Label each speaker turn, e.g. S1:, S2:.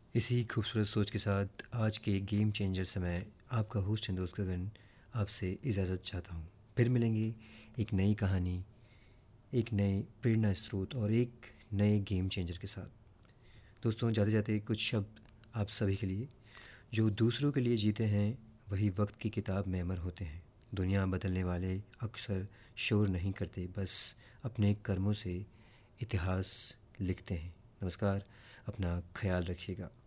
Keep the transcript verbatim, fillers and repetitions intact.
S1: इसी खूबसूरत सोच के साथ आज के गेम चेंजर से मैं आपका होस्ट एंड दोस्त गगन आपसे इजाज़त चाहता हूँ। फिर मिलेंगे एक नई कहानी, एक नए प्रेरणा स्रोत और एक नए गेम चेंजर के साथ। दोस्तों, जाते जाते कुछ शब्द आप सभी के लिए। जो दूसरों के लिए जीते हैं वही वक्त की किताब में अमर होते हैं। दुनिया बदलने वाले अक्सर शोर नहीं करते, बस अपने कर्मों से इतिहास लिखते हैं। नमस्कार, अपना ख्याल रखिएगा।